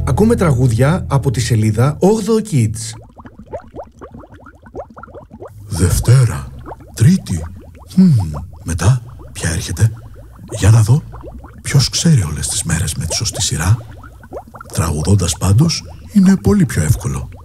Ακούμε τραγούδια από τη σελίδα 8 Kids. Δευτέρα, Τρίτη. Μετά, ποια έρχεται? Για να δω. Ποιος ξέρει όλες τις μέρες με τη σωστή σειρά? Τραγουδώντας πάντως είναι πολύ πιο εύκολο.